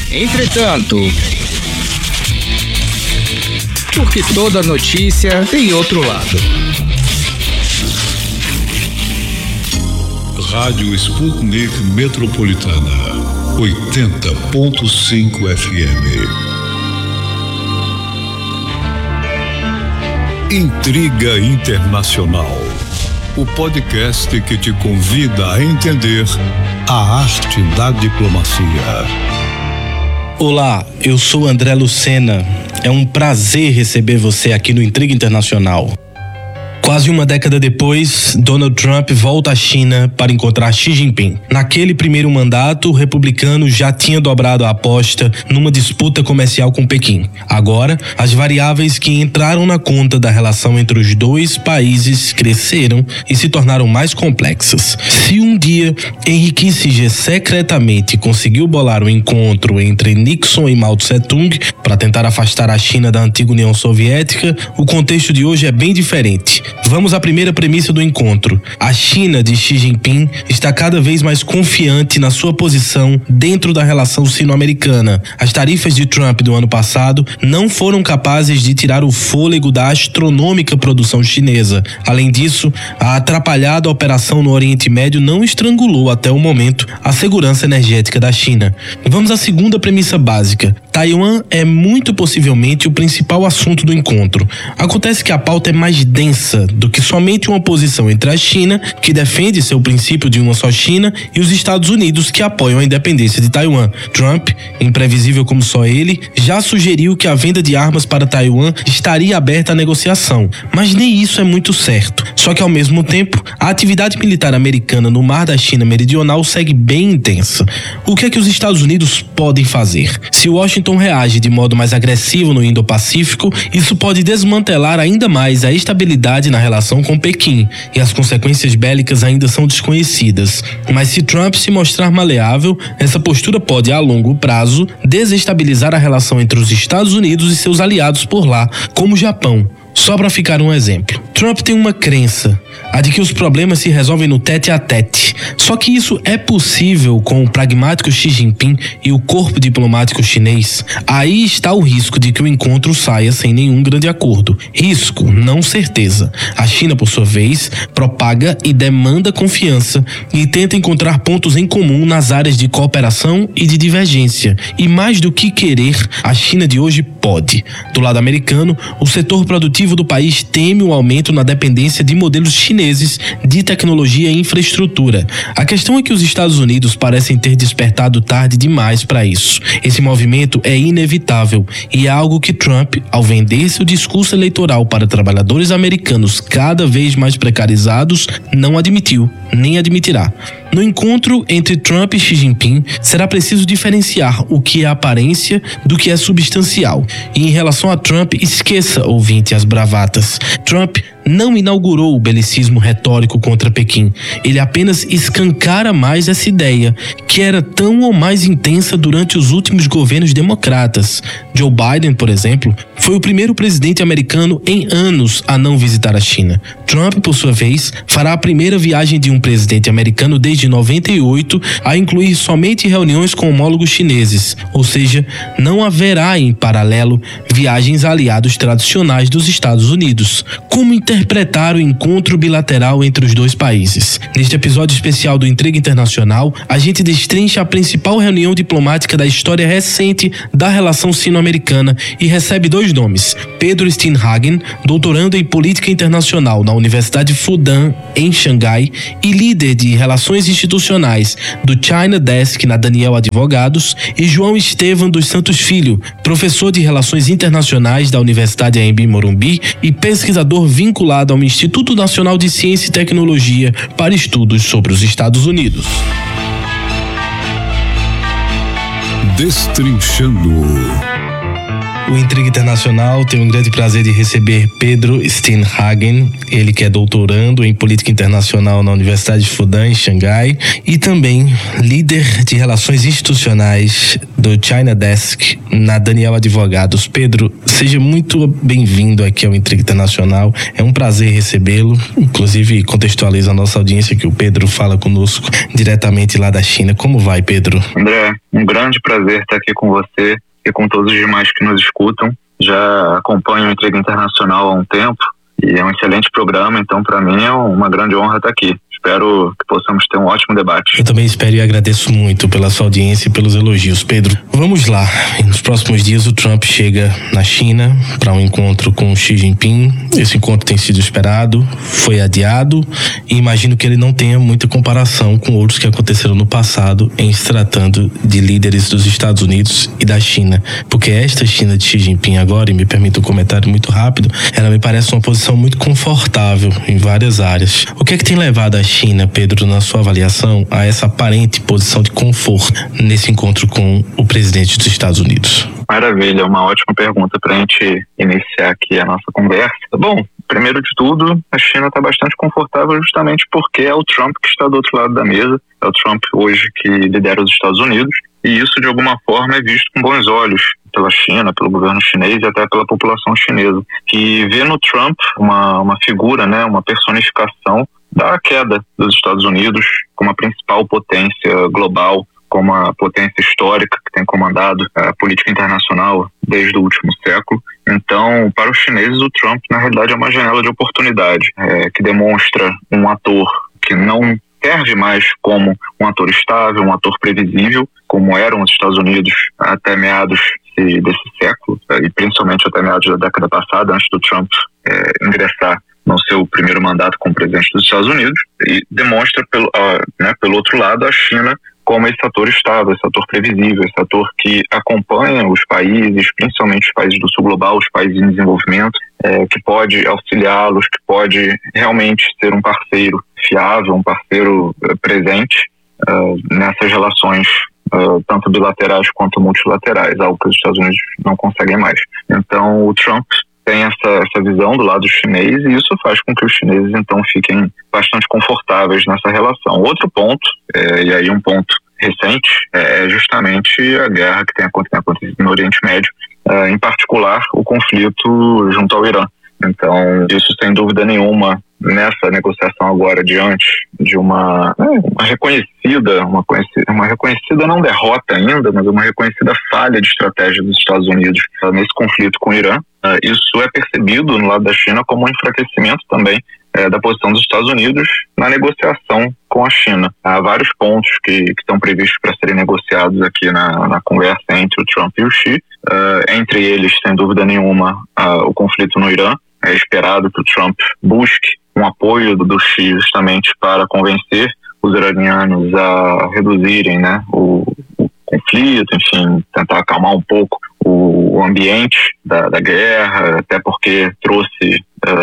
Entretanto, porque toda notícia tem outro lado. Rádio Sputnik Metropolitana 80.5 FM. Intriga Internacional, o podcast que te convida a entender a arte da diplomacia. Olá, eu sou André Lucena. É um prazer receber você aqui no Intriga Internacional. Quase uma década depois, Donald Trump volta à China para encontrar Xi Jinping. Naquele primeiro mandato, o republicano já tinha dobrado a aposta numa disputa comercial com Pequim. Agora, as variáveis que entraram na conta da relação entre os dois países cresceram e se tornaram mais complexas. Se um dia Henry Kissinger secretamente conseguiu bolar um encontro entre Nixon e Mao Tse-tung para tentar afastar a China da antiga União Soviética, o contexto de hoje é bem diferente. Vamos à primeira premissa do encontro. A China de Xi Jinping está cada vez mais confiante na sua posição dentro da relação sino-americana. As tarifas de Trump do ano passado não foram capazes de tirar o fôlego da astronômica produção chinesa. Além disso, a atrapalhada operação no Oriente Médio não estrangulou até o momento a segurança energética da China. Vamos à segunda premissa básica. Taiwan é muito possivelmente o principal assunto do encontro. Acontece que a pauta é mais densa do que somente uma oposição entre a China, que defende seu princípio de uma só China, e os Estados Unidos, que apoiam a independência de Taiwan. Trump, imprevisível como só ele, já sugeriu que a venda de armas para Taiwan estaria aberta à negociação, mas nem isso é muito certo. Só que, ao mesmo tempo, a atividade militar americana no Mar da China Meridional segue bem intensa. O que é que os Estados Unidos podem fazer? Se Washington reage de modo mais agressivo no Indo-Pacífico, isso pode desmantelar ainda mais a estabilidade na relação com Pequim, e as consequências bélicas ainda são desconhecidas. Mas se Trump se mostrar maleável, essa postura pode, a longo prazo, desestabilizar a relação entre os Estados Unidos e seus aliados por lá, como o Japão. Só para ficar um exemplo. Trump tem uma crença, a de que os problemas se resolvem no tete-a-tete. Só que isso é possível com o pragmático Xi Jinping e o corpo diplomático chinês. Aí está o risco de que o encontro saia sem nenhum grande acordo. Risco, não certeza. A China, por sua vez, propaga e demanda confiança e tenta encontrar pontos em comum nas áreas de cooperação e de divergência. E mais do que querer, a China de hoje pode. Do lado americano, o setor produtivo do país teme o aumento na dependência de modelos chineses de tecnologia e infraestrutura. A questão é que os Estados Unidos parecem ter despertado tarde demais para isso. Esse movimento é inevitável e é algo que Trump, ao vender seu discurso eleitoral para trabalhadores americanos cada vez mais precarizados, não admitiu, nem admitirá. No encontro entre Trump e Xi Jinping, será preciso diferenciar o que é aparência do que é substancial. E em relação a Trump, esqueça, ouvinte, as bravatas. Trump não inaugurou o belicismo retórico contra Pequim. Ele apenas escancara mais essa ideia, que era tão ou mais intensa durante os últimos governos democratas. Joe Biden, por exemplo, foi o primeiro presidente americano em anos a não visitar a China. Trump, por sua vez, fará a primeira viagem de um presidente americano desde 98 a incluir somente reuniões com homólogos chineses, ou seja, não haverá em paralelo viagens a aliados tradicionais dos Estados Unidos. Como interpretar o encontro bilateral entre os dois países? Neste episódio especial do Intriga Internacional, a gente destrincha a principal reunião diplomática da história recente da relação sino-americana e recebe dois nomes: Pedro Steenhagen, doutorando em política internacional na Universidade Fudan, em Xangai, e líder de relações institucionais do China Desk na Daniel Advogados, e João Estevam dos Santos Filho, professor de relações internacionais da Universidade Anhembi Morumbi e pesquisador vinculado ao Instituto Nacional de Ciência e Tecnologia para estudos sobre os Estados Unidos. Destrinchando. O Intriga Internacional tem um grande prazer de receber Pedro Steenhagen, ele que é doutorando em Política Internacional na Universidade de Fudan, em Xangai, e também líder de Relações Institucionais do China Desk na Daniel Advogados. Pedro, seja muito bem-vindo aqui ao Intriga Internacional, é um prazer recebê-lo, inclusive contextualiza a nossa audiência que o Pedro fala conosco diretamente lá da China. Como vai, Pedro? André, um grande prazer estar aqui com você e com todos os demais que nos escutam. Já acompanho o Intriga Internacional há um tempo e é um excelente programa, então para mim é uma grande honra estar aqui. Espero que possamos ter um ótimo debate. Eu também espero e agradeço muito pela sua audiência e pelos elogios. Pedro, vamos lá. Nos próximos dias o Trump chega na China para um encontro com Xi Jinping. Esse encontro tem sido esperado, foi adiado e imagino que ele não tenha muita comparação com outros que aconteceram no passado em se tratando de líderes dos Estados Unidos e da China. Porque esta China de Xi Jinping agora, e me permita um comentário muito rápido, ela me parece uma posição muito confortável em várias áreas. O que é que tem levado a China, Pedro, na sua avaliação, a essa aparente posição de conforto nesse encontro com o presidente dos Estados Unidos? Maravilha, uma ótima pergunta para a gente iniciar aqui a nossa conversa. Bom, primeiro de tudo, a China está bastante confortável justamente porque é o Trump que está do outro lado da mesa, é o Trump hoje que lidera os Estados Unidos, e isso de alguma forma é visto com bons olhos pela China, pelo governo chinês e até pela população chinesa, que vê no Trump uma figura, né, uma personificação da queda dos Estados Unidos como a principal potência global, como a potência histórica que tem comandado a política internacional desde o último século. Então, para os chineses, o Trump, na realidade, é uma janela de oportunidade, que demonstra um ator que não serve mais como um ator estável, um ator previsível, como eram os Estados Unidos até meados desse século, e principalmente até meados da década passada, antes do Trump ingressar no seu primeiro mandato como presidente dos Estados Unidos, e demonstra, pelo outro lado, a China como esse ator estável, esse ator previsível, esse ator que acompanha os países, principalmente os países do sul global, os países em desenvolvimento, que pode auxiliá-los, que pode realmente ser um parceiro fiável, um parceiro presente nessas relações tanto bilaterais quanto multilaterais, algo que os Estados Unidos não conseguem mais. Então, o Trump tem essa visão do lado chinês e isso faz com que os chineses então fiquem bastante confortáveis nessa relação. Outro ponto, e aí um ponto recente, é justamente a guerra que tem acontecido no Oriente Médio, em particular o conflito junto ao Irã. Então, isso sem dúvida nenhuma, nessa negociação agora diante de uma reconhecida não derrota ainda, mas uma reconhecida falha de estratégia dos Estados Unidos nesse conflito com o Irã, isso é percebido no lado da China como um enfraquecimento também da posição dos Estados Unidos na negociação com a China. Há vários pontos que estão previstos para serem negociados aqui na conversa entre o Trump e o Xi, entre eles, sem dúvida nenhuma, o conflito no Irã. É esperado que o Trump busque um apoio do Xi justamente para convencer os iranianos a reduzirem, né, o conflito, enfim, tentar acalmar um pouco o ambiente da guerra, até porque trouxe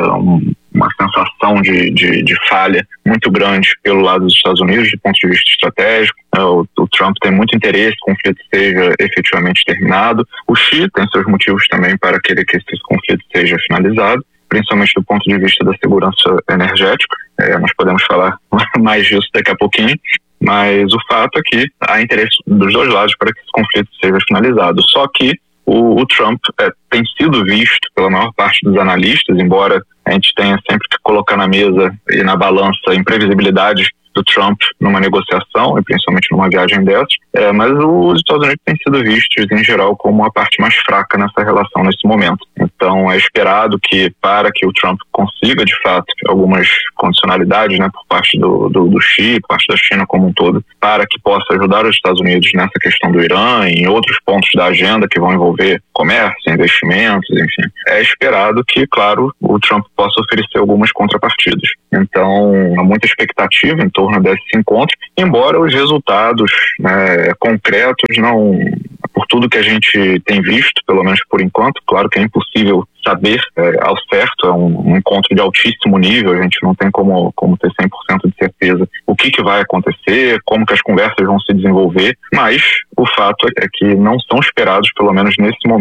uma sensação de falha muito grande pelo lado dos Estados Unidos, do ponto de vista estratégico. O Trump tem muito interesse que o conflito seja efetivamente terminado. O Xi tem seus motivos também para querer que esse conflito seja finalizado, principalmente do ponto de vista da segurança energética. Nós podemos falar mais disso daqui a pouquinho, mas o fato é que há interesse dos dois lados para que esse conflito seja finalizado. Só que o Trump tem sido visto pela maior parte dos analistas, embora a gente tenha sempre que colocar na mesa e na balança a imprevisibilidade do Trump numa negociação, e principalmente numa viagem dessas, mas os Estados Unidos têm sido vistos, em geral, como a parte mais fraca nessa relação nesse momento. Então, é esperado que, para que o Trump consiga, de fato, algumas condicionalidades, né, por parte do Xi, por parte da China como um todo, para que possa ajudar os Estados Unidos nessa questão do Irã e em outros pontos da agenda que vão envolver comércio, investimentos, enfim. É esperado que, claro, o Trump possa oferecer algumas contrapartidas. Então, há muita expectativa em torno desse encontro, embora os resultados, né, concretos, não, por tudo que a gente tem visto, pelo menos por enquanto, claro que é impossível saber ao certo, é um encontro de altíssimo nível, a gente não tem como ter 100% de certeza o que vai acontecer, como que as conversas vão se desenvolver, mas o fato é que não são esperados, pelo menos nesse momento,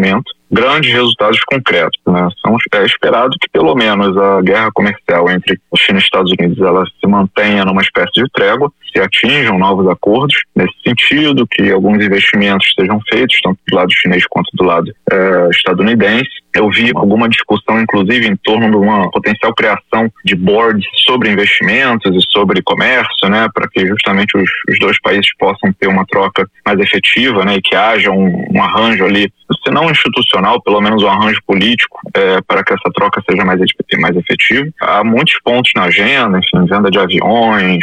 grandes resultados concretos, né? É esperado que pelo menos a guerra comercial entre a China e os Estados Unidos ela se mantenha numa espécie de trégua, se atinjam novos acordos nesse sentido, que alguns investimentos sejam feitos, tanto do lado chinês quanto do lado estadunidense. Eu vi alguma discussão, inclusive, em torno de uma potencial criação de boards sobre investimentos e sobre comércio, né, para que justamente os dois países possam ter uma troca mais efetiva, né, e que haja um arranjo ali, se não institucional, pelo menos um arranjo político, para que essa troca seja mais efetiva. Há muitos pontos na agenda, enfim, venda de aviões,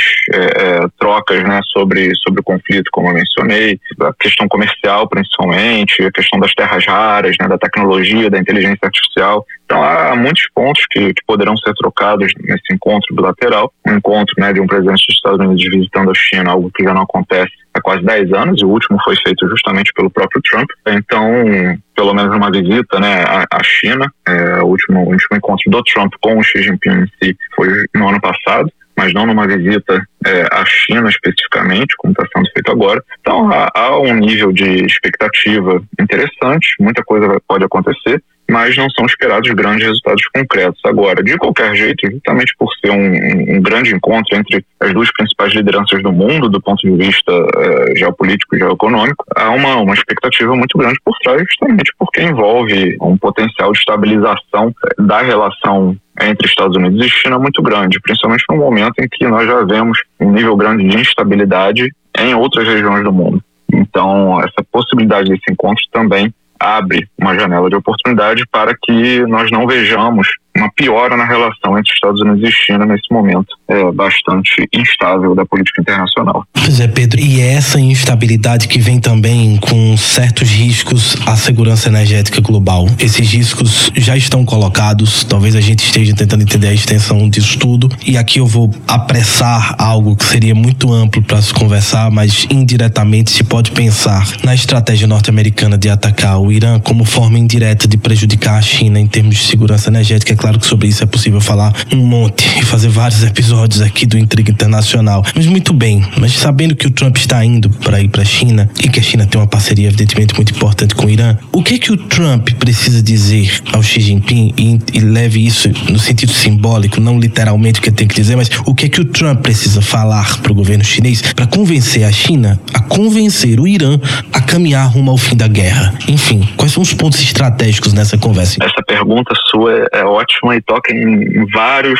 trocas, né, sobre o conflito, como eu mencionei, a questão comercial principalmente, a questão das terras raras, né, da tecnologia, da inteligência artificial. Então há muitos pontos que poderão ser trocados nesse encontro bilateral. Um encontro, né, de um presidente dos Estados Unidos visitando a China, algo que já não acontece há quase 10 anos, e o último foi feito justamente pelo próprio Trump. Então, pelo menos uma visita, né, à China, o último encontro do Trump com o Xi Jinping em si foi no ano passado, mas não numa visita à China especificamente, como está sendo feito agora. Então há um nível de expectativa interessante, muita coisa pode acontecer, mas não são esperados grandes resultados concretos. Agora, de qualquer jeito, justamente por ser um grande encontro entre as duas principais lideranças do mundo, do ponto de vista geopolítico e geoeconômico, há uma expectativa muito grande por trás, justamente porque envolve um potencial de estabilização da relação entre Estados Unidos e China muito grande, principalmente no momento em que nós já vemos um nível grande de instabilidade em outras regiões do mundo. Então, essa possibilidade desse encontro também abre uma janela de oportunidade para que nós não vejamos uma piora na relação entre Estados Unidos e China nesse momento bastante instável da política internacional. Pois é, Pedro, e é essa instabilidade que vem também com certos riscos à segurança energética global. Esses riscos já estão colocados, talvez a gente esteja tentando entender a extensão disso tudo, e aqui eu vou apressar algo que seria muito amplo para se conversar, mas indiretamente se pode pensar na estratégia norte-americana de atacar o Irã como forma indireta de prejudicar a China em termos de segurança energética. Claro que sobre isso é possível falar um monte e fazer vários episódios aqui do Intriga Internacional. Mas muito bem, mas sabendo que o Trump está indo para ir para a China e que a China tem uma parceria evidentemente muito importante com o Irã, o que o Trump precisa dizer ao Xi Jinping e leve isso no sentido simbólico, não literalmente o que ele tem que dizer, mas o que o Trump precisa falar para o governo chinês para convencer a China a convencer o Irã a caminhar rumo ao fim da guerra? Enfim, quais são os pontos estratégicos nessa conversa? Essa pergunta sua é ótima e toca em vários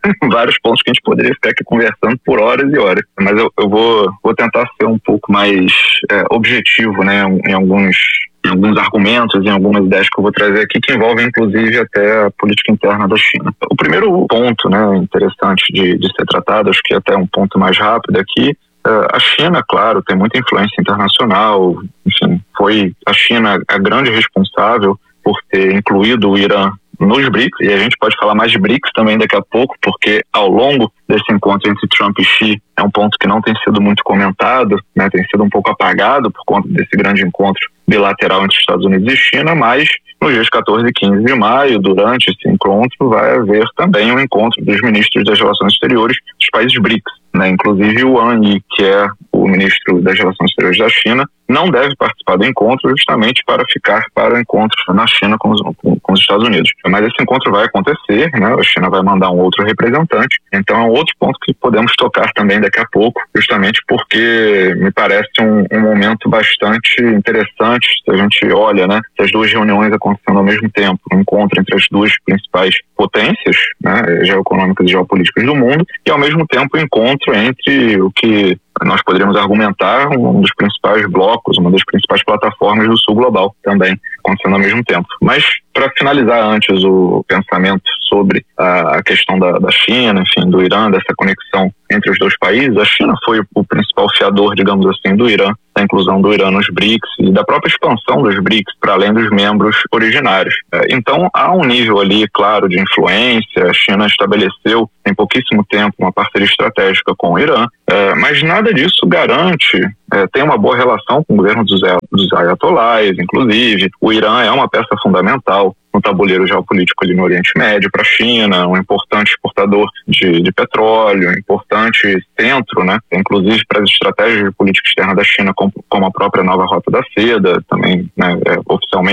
pontos que a gente poderia ficar aqui conversando por horas e horas. Mas eu vou tentar ser um pouco mais objetivo, né, em alguns argumentos, em algumas ideias que eu vou trazer aqui, que envolvem inclusive até a política interna da China. O primeiro ponto, né, interessante de ser tratado, acho que até um ponto mais rápido aqui, a China, claro, tem muita influência internacional, enfim, foi a China a grande responsável por ter incluído o Irã nos BRICS, e a gente pode falar mais de BRICS também daqui a pouco, porque ao longo desse encontro entre Trump e Xi é um ponto que não tem sido muito comentado, né, tem sido um pouco apagado por conta desse grande encontro bilateral entre Estados Unidos e China, mas nos dias 14 e 15 de maio, durante esse encontro, vai haver também um encontro dos ministros das Relações Exteriores dos países BRICS, né? Inclusive o Wang Yi, que é o ministro das Relações Exteriores da China, não deve participar do encontro justamente para ficar para o encontro na China com os Estados Unidos. Mas esse encontro vai acontecer, né? A China vai mandar um outro representante, então é um outro ponto que podemos tocar também daqui a pouco, justamente porque me parece um momento bastante interessante, se a gente olha, né, as duas reuniões acontecendo ao mesmo tempo, um encontro entre as duas principais potências, né, geoeconômicas e geopolíticas do mundo, e ao mesmo tempo um encontro entre o que nós poderíamos argumentar um dos principais blocos, uma das principais plataformas do sul global também acontecendo ao mesmo tempo. Mas para finalizar antes o pensamento sobre a questão da China, enfim, do Irã, dessa conexão entre os dois países, a China foi o principal fiador, digamos assim, do Irã, da inclusão do Irã nos BRICS e da própria expansão dos BRICS para além dos membros originários. Então há um nível ali, claro, de influência. A China estabeleceu em pouquíssimo tempo uma parceria estratégica com o Irã, mas nada disso garante tem uma boa relação com o governo dos ayatollahs, inclusive. O Irã é uma peça fundamental no tabuleiro geopolítico ali no Oriente Médio para a China, um importante exportador de petróleo, um importante centro, né, inclusive para as estratégias de política externa da China, como a própria nova Rota da Seda, também, né, oficialmente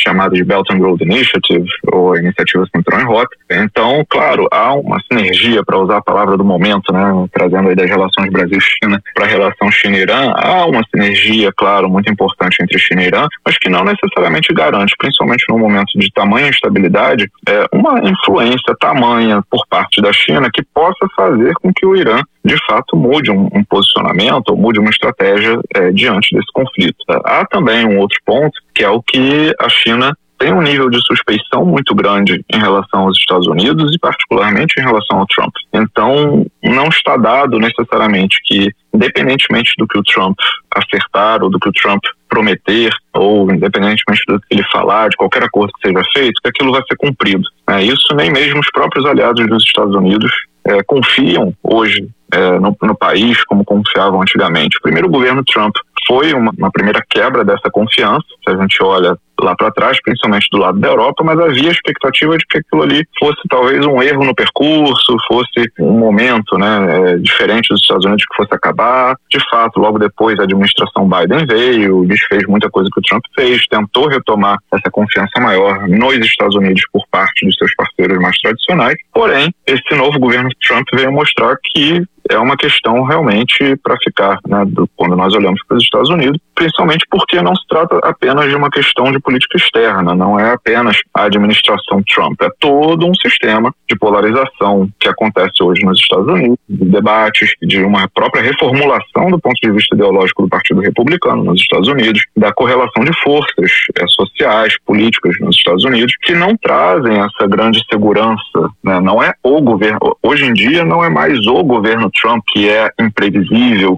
chamada de Belt and Road Initiative, ou Iniciativa Cinturão e Rota. Então, claro, há uma sinergia, para usar a palavra do momento, né, trazendo aí das relações Brasil-China para a relação China-Irã, há uma sinergia, claro, muito importante entre China e Irã, mas que não necessariamente garante, principalmente num momento de tamanha instabilidade, uma influência tamanha por parte da China que possa fazer com que o Irã, de fato, mude um posicionamento ou mude uma estratégia diante desse conflito. Há também um outro ponto, que é o que a China tem um nível de suspeição muito grande em relação aos Estados Unidos e particularmente em relação ao Trump. Então, não está dado necessariamente que, independentemente do que o Trump acertar ou do que o Trump prometer, ou independentemente do que ele falar, de qualquer acordo que seja feito, que aquilo vai ser cumprido. Isso nem mesmo os próprios aliados dos Estados Unidos confiam hoje no país como confiavam antigamente. O primeiro governo Trump foi uma primeira quebra dessa confiança, se a gente olha lá para trás, principalmente do lado da Europa, mas havia a expectativa de que aquilo ali fosse talvez um erro no percurso, fosse um momento diferente dos Estados Unidos que fosse acabar. De fato, logo depois a administração Biden veio, desfez muita coisa que o Trump fez, tentou retomar essa confiança maior nos Estados Unidos por parte dos seus parceiros mais tradicionais. Porém, esse novo governo Trump veio mostrar que é uma questão realmente para ficar, quando nós olhamos para os Estados Unidos, principalmente porque não se trata apenas de uma questão de política externa, não é apenas a administração Trump, é todo um sistema de polarização que acontece hoje nos Estados Unidos, de debates, de uma própria reformulação do ponto de vista ideológico do Partido Republicano nos Estados Unidos, da correlação de forças sociais, políticas nos Estados Unidos, que não trazem essa grande segurança, não é o governo, hoje em dia não é mais o governo Trump que é imprevisível,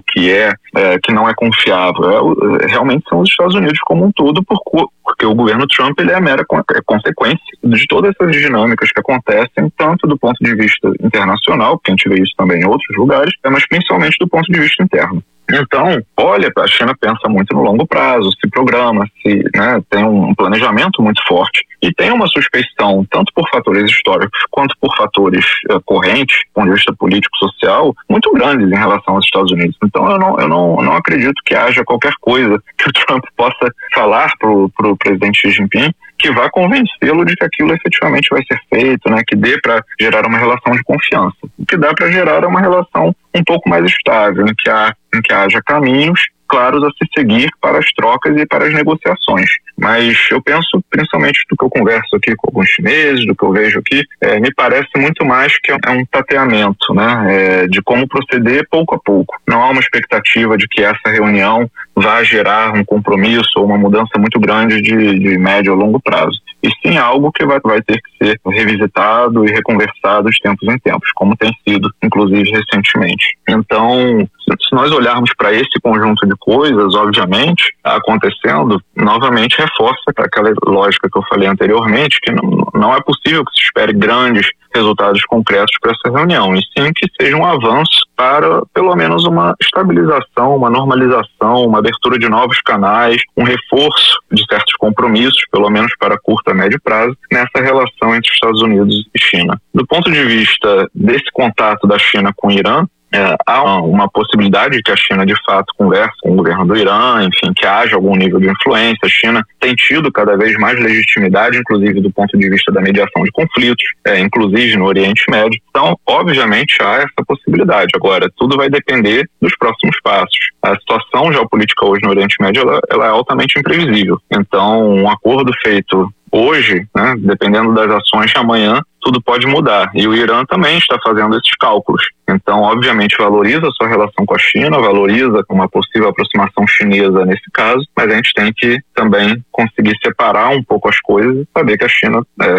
que não é confiável, realmente são os Estados Unidos como um todo, porque o governo Trump ele é a mera consequência de todas essas dinâmicas que acontecem, tanto do ponto de vista internacional, porque a gente vê isso também em outros lugares, mas principalmente do ponto de vista interno. Então, a China pensa muito no longo prazo, se programa, tem um planejamento muito forte e tem uma suspeição, tanto por fatores históricos quanto por fatores correntes, do ponto de vista político-social, muito grandes em relação aos Estados Unidos. Então, eu não acredito que haja qualquer coisa que o Trump possa falar para o presidente Xi Jinping que vá convencê-lo de que aquilo efetivamente vai ser feito, que dê para gerar uma relação de confiança. O que dá para gerar é uma relação um pouco mais estável, em que haja caminhos claros a se seguir para as trocas e para as negociações. Mas eu penso, principalmente do que eu converso aqui com alguns chineses, do que eu vejo aqui, me parece muito mais que é um tateamento, de como proceder pouco a pouco. Não há uma expectativa de que essa reunião vá gerar um compromisso ou uma mudança muito grande de médio a longo prazo. E sim algo que vai ter que ser revisitado e reconversado de tempos em tempos, como tem sido, inclusive, recentemente. Então, se nós olharmos para esse conjunto de coisas, obviamente, acontecendo, novamente reforça aquela lógica que eu falei anteriormente, que não é possível que se espere grandes resultados concretos para essa reunião, e sim que seja um avanço para, pelo menos, uma estabilização, uma normalização, uma abertura de novos canais, um reforço de certos compromissos, pelo menos para curto a médio prazo, nessa relação entre Estados Unidos e China. Do ponto de vista desse contato da China com o Irã, há uma possibilidade de que a China, de fato, converse com o governo do Irã, enfim, que haja algum nível de influência. A China tem tido cada vez mais legitimidade, inclusive do ponto de vista da mediação de conflitos, inclusive no Oriente Médio. Então, obviamente, há essa possibilidade. Agora, tudo vai depender dos próximos passos. A situação geopolítica hoje no Oriente Médio ela é altamente imprevisível. Então, um acordo feito hoje, dependendo das ações de amanhã, tudo pode mudar. E o Irã também está fazendo esses cálculos. Então, obviamente, valoriza a sua relação com a China, valoriza uma possível aproximação chinesa nesse caso, mas a gente tem que também conseguir separar um pouco as coisas e saber que a China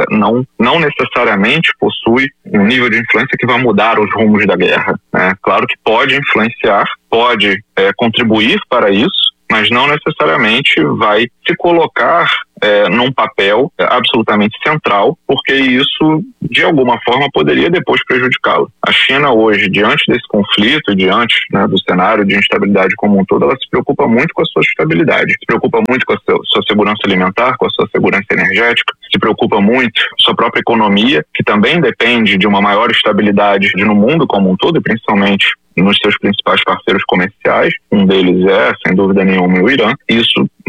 não necessariamente possui um nível de influência que vai mudar os rumos da guerra. Claro que pode influenciar, pode contribuir para isso, mas não necessariamente vai se colocar num papel absolutamente central, porque isso, de alguma forma, poderia depois prejudicá-lo. A China hoje, diante desse conflito, diante do cenário de instabilidade como um todo, ela se preocupa muito com a sua estabilidade, se preocupa muito com a sua segurança alimentar, com a sua segurança energética, se preocupa muito com a sua própria economia, que também depende de uma maior estabilidade no mundo como um todo, e principalmente nos seus principais parceiros comerciais. Um deles é, sem dúvida nenhuma, o Irã. Isso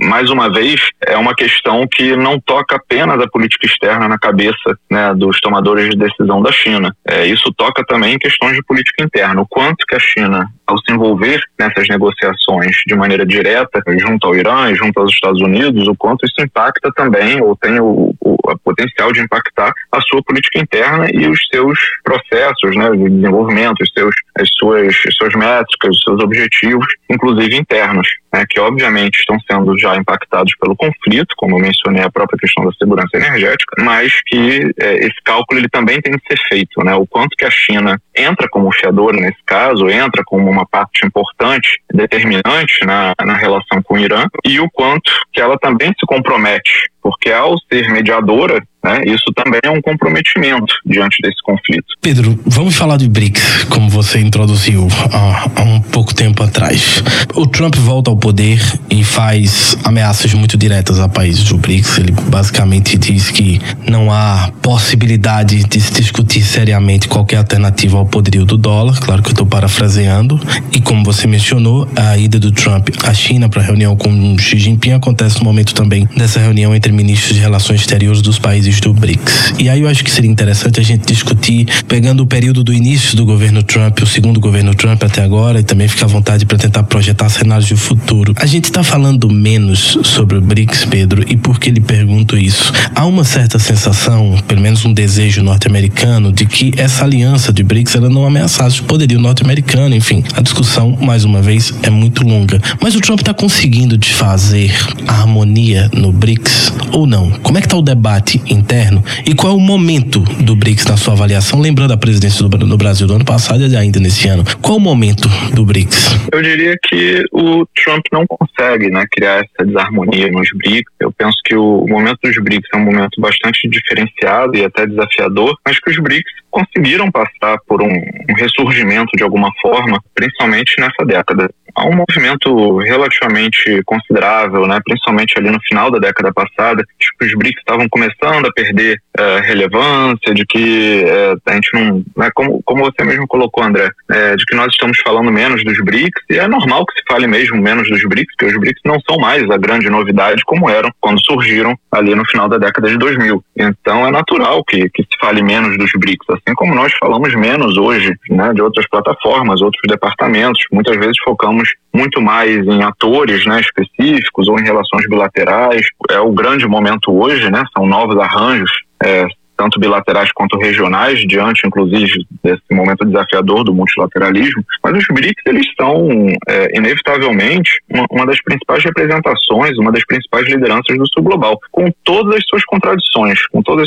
mais uma vez, é uma questão que não toca apenas a política externa na cabeça, né, dos tomadores de decisão da China. Isso toca também em questões de política interna. O quanto que a China, ao se envolver nessas negociações de maneira direta junto ao Irã e junto aos Estados Unidos, o quanto isso impacta também, ou tem o potencial de impactar a sua política interna e os seus processos, né, de desenvolvimento, as suas métricas, os seus objetivos, inclusive internos, né, que obviamente estão sendo já impactados pelo conflito, como eu mencionei, a própria questão da segurança energética, mas que esse cálculo ele também tem que ser feito, né, o quanto que a China entra como fiadora nesse caso, entra como uma parte importante, determinante na relação com o Irã, e o quanto que ela também se compromete, porque ao ser mediadora, né, isso também é um comprometimento diante desse conflito. Pedro, vamos falar de BRICS, como você introduziu há um pouco tempo atrás. O Trump volta ao poder e faz ameaças muito diretas a países do BRICS. Ele basicamente diz que não há possibilidade de se discutir seriamente qualquer alternativa ao poderio do dólar. Claro que eu estou parafraseando. E como você mencionou, a ida do Trump à China para a reunião com Xi Jinping acontece no momento também dessa reunião entre ministros de relações exteriores dos países do BRICS. E aí eu acho que seria interessante a gente discutir, pegando o período do início do governo Trump, o segundo governo Trump até agora, e também ficar à vontade para tentar projetar cenários de futuro. A gente está falando menos sobre o BRICS, Pedro, e por que lhe pergunto isso? Há uma certa sensação, pelo menos um desejo norte-americano, de que essa aliança de BRICS ela não ameaçasse o poderio norte-americano. Enfim, a discussão, mais uma vez, é muito longa. Mas o Trump está conseguindo desfazer a harmonia no BRICS ou não? Como é que está o debate interno e qual é o momento do BRICS na sua avaliação? Lembrando a presidência do Brasil do ano passado e ainda nesse ano. Qual o momento do BRICS? Eu diria que o Trump não consegue, né, criar essa desarmonia nos BRICS. Eu penso que o momento dos BRICS é um momento bastante diferenciado e até desafiador, mas que os BRICS conseguiram passar por um ressurgimento de alguma forma, principalmente nessa década. Há um movimento relativamente considerável, né, principalmente ali no final da década passada, de que os BRICS estavam começando a perder relevância, de que a gente não, né, como você mesmo colocou, André, de que nós estamos falando menos dos BRICS, e é normal que se fale mesmo menos dos BRICS, porque os BRICS não são mais a grande novidade como eram quando surgiram ali no final da década de 2000. Então é natural que se fale menos dos BRICS, assim como nós falamos menos hoje, né, de outras plataformas, outros departamentos. Muitas vezes focamos muito mais em atores, né, específicos ou em relações bilaterais. É o grande momento hoje, né, são novos arranjos, tanto bilaterais quanto regionais, diante, inclusive, desse momento desafiador do multilateralismo. Mas os BRICS, eles são, inevitavelmente, uma das principais representações, uma das principais lideranças do sul global, com todas as suas contradições,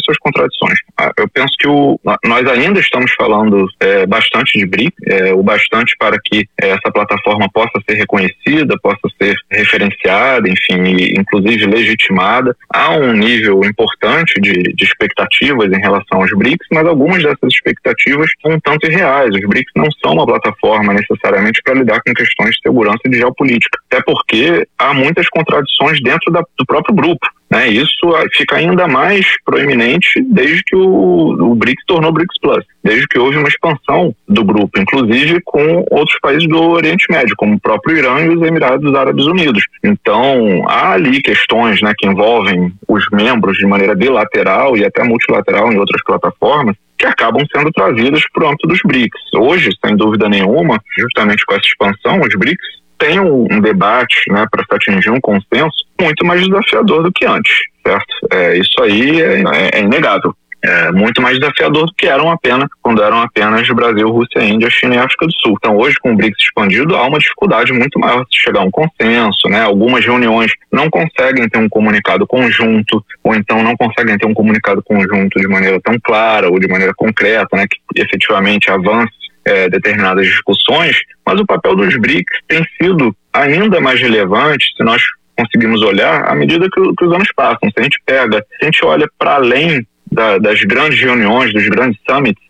Eu penso que nós ainda estamos falando bastante de BRICS, o bastante para que essa plataforma possa ser reconhecida, possa ser referenciada, enfim, e, inclusive, legitimada. Há um nível importante de expectativa em relação aos BRICS, mas algumas dessas expectativas são um tanto irreais. Os BRICS não são uma plataforma necessariamente para lidar com questões de segurança e de geopolítica, até porque há muitas contradições dentro do próprio grupo, né? Isso fica ainda mais proeminente desde que o BRICS tornou BRICS Plus, desde que houve uma expansão do grupo, inclusive com outros países do Oriente Médio, como o próprio Irã e os Emirados Árabes Unidos. Então, há ali questões, né, que envolvem os membros de maneira bilateral e até multilateral em outras plataformas, que acabam sendo trazidas para o âmbito dos BRICS. Hoje, sem dúvida nenhuma, justamente com essa expansão, os BRICS tem um debate, né, para se atingir um consenso muito mais desafiador do que antes, certo? Isso aí é inegável. É muito mais desafiador do que quando eram apenas Brasil, Rússia, Índia, China e África do Sul. Então, hoje, com o BRICS expandido, há uma dificuldade muito maior de chegar a um consenso, né? Algumas reuniões não conseguem ter um comunicado conjunto, ou então não conseguem ter um comunicado conjunto de maneira tão clara ou de maneira concreta, né, que efetivamente avance determinadas discussões, mas o papel dos BRICS tem sido ainda mais relevante se nós conseguimos olhar à medida que os anos passam. Se a gente olha para além das grandes reuniões, dos grandes summits,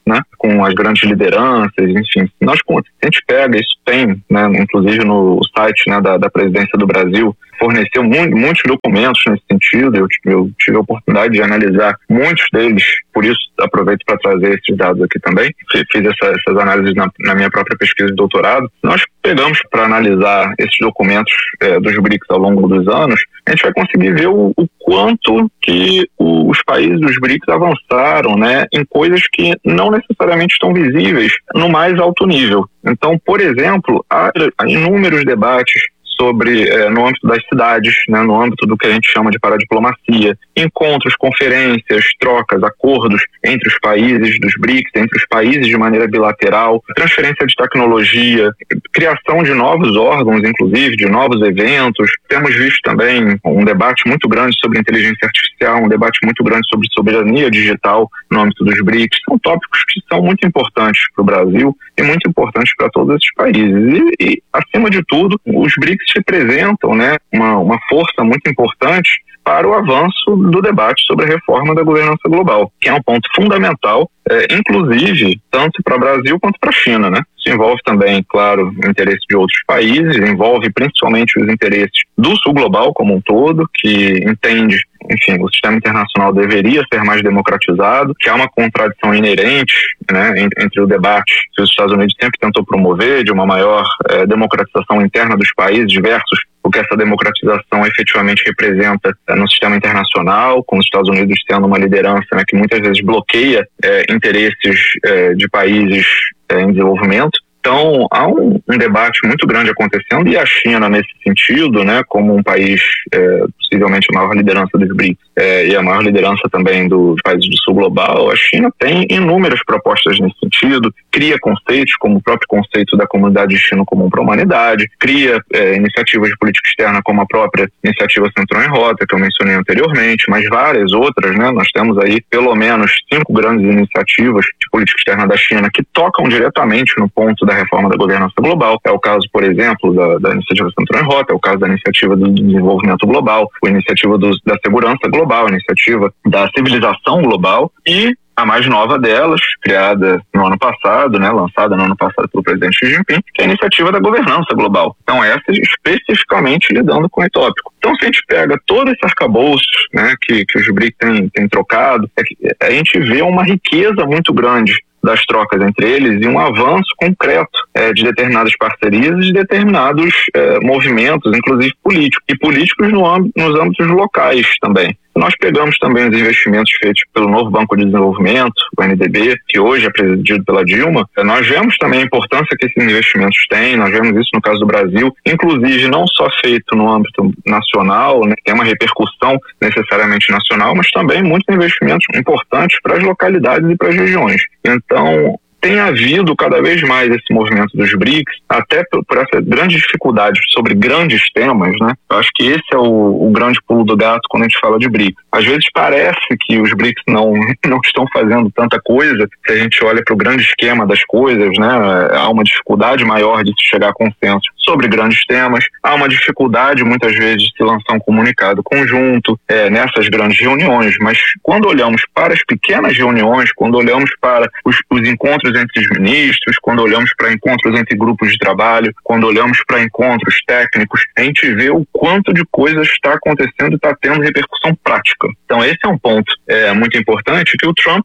né, com as grandes lideranças, enfim. A gente pega, isso tem, né, inclusive no site, né, da Presidência do Brasil, forneceu muitos documentos nesse sentido. Eu tive a oportunidade de analisar muitos deles, por isso aproveito para trazer esses dados aqui também. Fiz essas análises na minha própria pesquisa de doutorado. Nós pegamos para analisar esses documentos dos BRICS ao longo dos anos, a gente vai conseguir ver o quanto que os países dos BRICS avançaram, né, em coisas que não necessariamente estão visíveis no mais alto nível. Então, por exemplo, há inúmeros debates sobre, no âmbito das cidades, né, no âmbito do que a gente chama de paradiplomacia, encontros, conferências, trocas, acordos entre os países dos BRICS, entre os países de maneira bilateral, transferência de tecnologia, criação de novos órgãos, inclusive, de novos eventos. Temos visto também um debate muito grande sobre inteligência artificial, um debate muito grande sobre soberania digital no âmbito dos BRICS. São tópicos que são muito importantes para o Brasil e muito importantes para todos esses países. E, acima de tudo, os BRICS representam, né, uma força muito importante para o avanço do debate sobre a reforma da governança global, que é um ponto fundamental, inclusive, tanto para o Brasil quanto para a China, né? Isso envolve também, claro, o interesse de outros países, envolve principalmente os interesses do sul global como um todo, que entende, enfim, o sistema internacional deveria ser mais democratizado, que há uma contradição inerente, né, entre o debate que os Estados Unidos sempre tentou promover de uma maior democratização interna dos países versus o que essa democratização efetivamente representa no sistema internacional, com os Estados Unidos tendo uma liderança, né, que muitas vezes bloqueia interesses de países em desenvolvimento. Então, há um debate muito grande acontecendo, e a China, nesse sentido, né, como um país, possivelmente a maior liderança dos BRICS, e a maior liderança também dos países do sul global, a China tem inúmeras propostas nesse sentido, cria conceitos, como o próprio conceito da Comunidade de China Comum para a Humanidade, cria iniciativas de política externa, como a própria iniciativa Centrão em Rota, que eu mencionei anteriormente, mas várias outras, né? Nós temos aí pelo menos 5 grandes iniciativas de política externa da China que tocam diretamente no ponto da reforma da governança global. É o caso, por exemplo, da iniciativa Centrão em Rota, é o caso da iniciativa do desenvolvimento global, a iniciativa da segurança global, a iniciativa da civilização global, e a mais nova delas, criada no ano passado, né, lançada no ano passado pelo presidente Xi Jinping, que é a iniciativa da governança global. Então, essa especificamente lidando com o tópico. Então, se a gente pega todo esse arcabouço, né, que os BRICS têm trocado, a gente vê uma riqueza muito grande das trocas entre eles e um avanço concreto de determinadas parcerias e de determinados movimentos, inclusive políticos, e políticos nos âmbitos locais também. Nós pegamos também os investimentos feitos pelo novo Banco de Desenvolvimento, o NDB, que hoje é presidido pela Dilma. Nós vemos também a importância que esses investimentos têm, nós vemos isso no caso do Brasil, inclusive não só feito no âmbito nacional, né, que tem uma repercussão necessariamente nacional, mas também muitos investimentos importantes para as localidades e para as regiões. Então, tem havido cada vez mais esse movimento dos BRICS, até por essa grande dificuldade sobre grandes temas, né? Eu acho que esse é o grande pulo do gato quando a gente fala de BRICS. Às vezes parece que os BRICS não estão fazendo tanta coisa, se a gente olha para o grande esquema das coisas, né? Há uma dificuldade maior de se chegar a consenso sobre grandes temas, há uma dificuldade muitas vezes de se lançar um comunicado conjunto nessas grandes reuniões, mas quando olhamos para as pequenas reuniões, quando olhamos para os encontros entre os ministros, quando olhamos para encontros entre grupos de trabalho, quando olhamos para encontros técnicos, a gente vê o quanto de coisas está acontecendo e está tendo repercussão prática. Então esse é um ponto muito importante, que o Trump,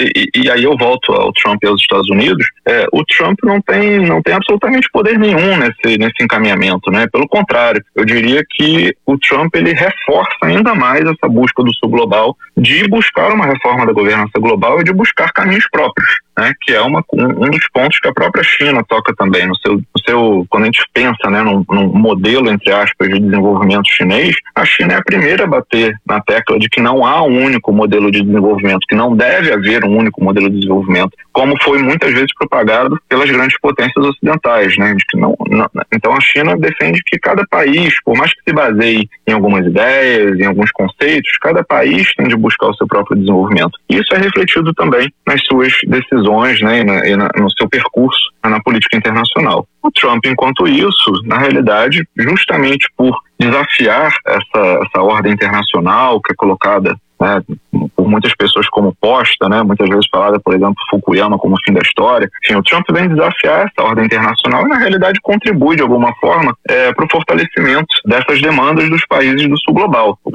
e aí eu volto ao Trump e aos Estados Unidos, o Trump não tem absolutamente poder nenhum nesse encaminhamento, né? Pelo contrário, eu diria que o Trump ele reforça ainda mais essa busca do sul global de buscar uma reforma da governança global e de buscar caminhos próprios, né, que é um dos pontos que a própria China toca também no seu quando a gente pensa, né, num modelo, entre aspas, de desenvolvimento chinês. A China é a primeira a bater na tecla de que não há um único modelo de desenvolvimento, que não deve haver um único modelo de desenvolvimento, como foi muitas vezes propagado pelas grandes potências ocidentais, né, de que então a China defende que cada país, por mais que se baseie em algumas ideias, em alguns conceitos, cada país tem de buscar o seu próprio desenvolvimento. E isso é refletido também nas suas decisões, né, no seu percurso na política internacional. O Trump, enquanto isso, na realidade, justamente por desafiar essa ordem internacional que é colocada, né, por por muitas pessoas como posta, né? Muitas vezes falada, por exemplo, Fukuyama como o fim da história. Enfim, o Trump vem desafiar essa ordem internacional e, na realidade, contribui de alguma forma para o fortalecimento dessas demandas dos países do sul global.